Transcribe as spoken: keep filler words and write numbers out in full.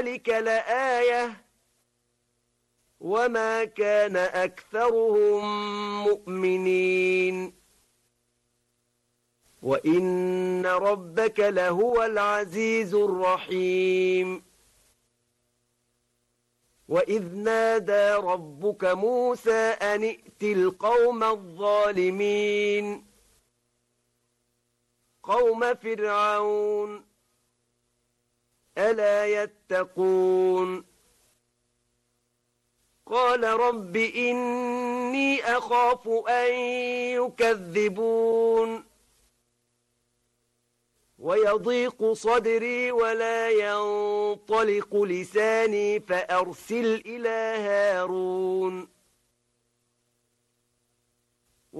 ذلك لآية وما كان أكثرهم مؤمنين وإن ربك لهو العزيز الرحيم وإذ نادى ربك موسى أن ائت القوم الظالمين قوم فرعون ألا يتقون قال رب إني أخاف أن يكذبون ويضيق صدري ولا ينطلق لساني فأرسل إلى هارون